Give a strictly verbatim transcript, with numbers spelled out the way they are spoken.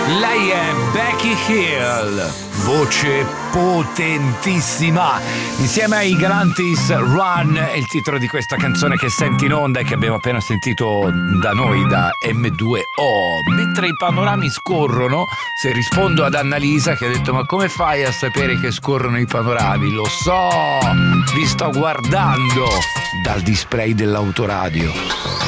Lei è Becky Hill, voce potentissima. Insieme ai Galantis, Run è il titolo di questa canzone che senti in onda e che abbiamo appena sentito da noi, da emme due o. Mentre i panorami scorrono, se rispondo ad Annalisa che ha detto ma come fai a sapere che scorrono i panorami? Lo so, vi sto guardando dal display dell'autoradio.